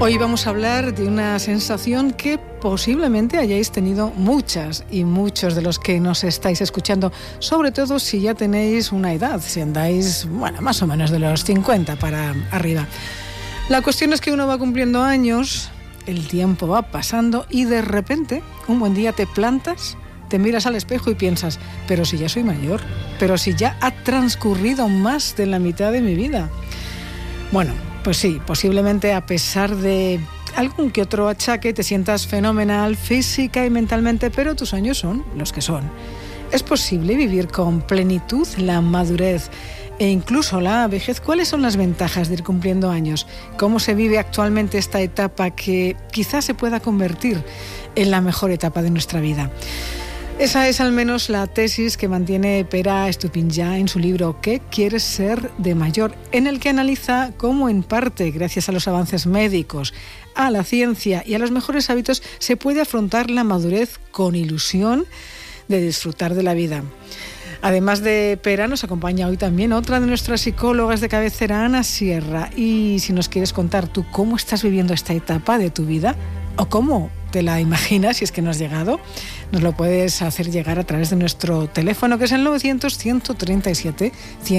Hoy vamos a hablar de una sensación que posiblemente hayáis tenido muchas y muchos de los que nos estáis escuchando, sobre todo si ya tenéis una edad, si andáis, más o menos de los 50 para arriba. La cuestión es que uno va cumpliendo años, el tiempo va pasando y de repente, un buen día te plantas, te miras al espejo y piensas, pero si ya soy mayor, pero si ya ha transcurrido más de la mitad de mi vida. Bueno, pues sí, posiblemente a pesar de algún que otro achaque te sientas fenomenal física y mentalmente, pero tus años son los que son. ¿Es posible vivir con plenitud la madurez e incluso la vejez? ¿Cuáles son las ventajas de ir cumpliendo años? ¿Cómo se vive actualmente esta etapa que quizás se pueda convertir en la mejor etapa de nuestra vida? Esa es al menos la tesis que mantiene Pere Estupiñán en su libro ¿Qué quieres ser de mayor?, en el que analiza cómo en parte, gracias a los avances médicos, a la ciencia y a los mejores hábitos, se puede afrontar la madurez con ilusión de disfrutar de la vida. Además de Pere, nos acompaña hoy también otra de nuestras psicólogas de cabecera, Ana Sierra. Y si nos quieres contar tú cómo estás viviendo esta etapa de tu vida o cómo te la imaginas, si es que no has llegado, nos lo puedes hacer llegar a través de nuestro teléfono, que es el 900-137-137.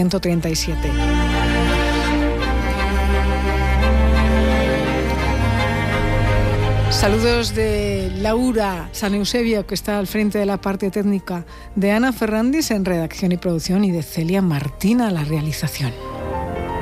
Saludos de Laura San Eusebio, que está al frente de la parte técnica, de Ana Ferrandis en redacción y producción y de Celia Martina, la realización.